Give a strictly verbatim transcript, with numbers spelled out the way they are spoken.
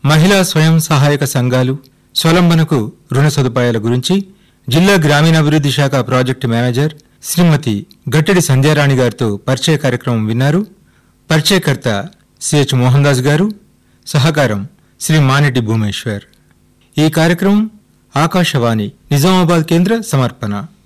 మహిళా స్వయం సహాయక సంఘాలు స్వలంబనకు రుణ సదుపాయాల గురించి జిల్లా గ్రామీణాభివృద్ధి శాఖ ప్రాజెక్టు మేనేజర్ శ్రీమతి గట్టడి సంధ్యారాణి గారితో పరిచయ కార్యక్రమం విన్నారు. పరిచయకర్త సిహెచ్ మోహన్ దాస్ గారు, సహకారం శ్రీ మానెటి భూమేశ్వర్. ఈ కార్యక్రమం ఆకాశవాణి నిజామాబాద్ కేంద్ర సమర్పణ.